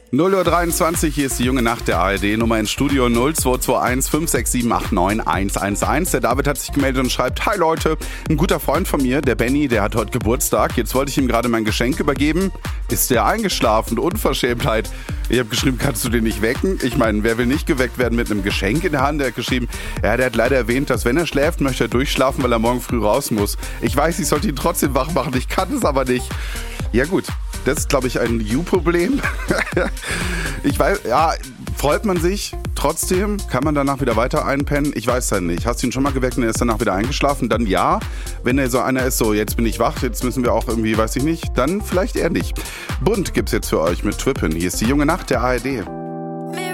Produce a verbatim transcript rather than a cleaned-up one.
null Uhr dreiundzwanzig, hier ist die junge Nacht der A R D-Nummer ins Studio null zwei zwei eins fünf sechs sieben acht neun eins eins eins. Der David hat sich gemeldet und schreibt: Hi Leute, ein guter Freund von mir, der Benny, der hat heute Geburtstag. Jetzt wollte ich ihm gerade mein Geschenk übergeben. Ist der eingeschlafen? Unverschämtheit. Ich habe geschrieben, kannst du den nicht wecken? Ich meine, wer will nicht geweckt werden mit einem Geschenk in der Hand? Der hat geschrieben, ja, der hat leider erwähnt, dass wenn er schläft, möchte er durchschlafen, weil er morgen früh raus muss. Ich weiß, ich sollte ihn trotzdem wach machen, ich kann es aber nicht. Ja gut, das ist, glaube ich, ein You-Problem. Ich weiß, ja, freut man sich trotzdem? Kann man danach wieder weiter einpennen? Ich weiß ja nicht. Hast du ihn schon mal geweckt und er ist danach wieder eingeschlafen? Dann ja. Wenn er so einer ist, so jetzt bin ich wach, jetzt müssen wir auch irgendwie, weiß ich nicht, dann vielleicht eher nicht. Bunt gibt's jetzt für euch mit Twippen. Hier ist die junge Nacht der A R D.